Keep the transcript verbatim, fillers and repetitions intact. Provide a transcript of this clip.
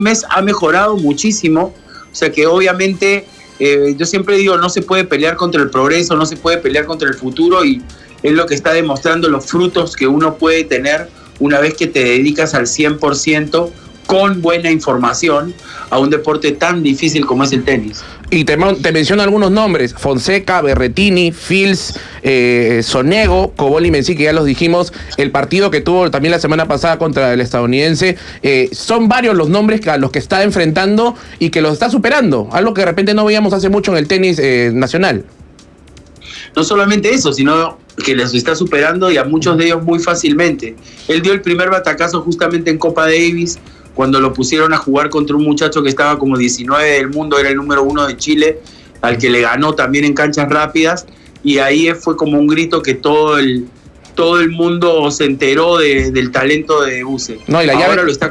mes ha mejorado muchísimo, o sea que obviamente eh, yo siempre digo, no se puede pelear contra el progreso, no se puede pelear contra el futuro, y es lo que está demostrando los frutos que uno puede tener una vez que te dedicas al cien por ciento con buena información a un deporte tan difícil como es el tenis. Y te, te menciono algunos nombres: Fonseca, Berretini, Fils, eh, Sonego, Cobol y Mencí, que ya los dijimos. El partido que tuvo también la semana pasada contra el estadounidense. Eh, son varios los nombres a los que está enfrentando y que los está superando, algo que de repente no veíamos hace mucho en el tenis eh, nacional. No solamente eso, sino que les está superando, y a muchos de ellos muy fácilmente. Él dio el primer batacazo justamente en Copa Davis, cuando lo pusieron a jugar contra un muchacho que estaba como diecinueve del mundo, era el número uno de Chile, al que le ganó también en canchas rápidas, y ahí fue como un grito que todo el, todo el mundo se enteró de, del talento de Buse. No, y la Ahora llave... lo está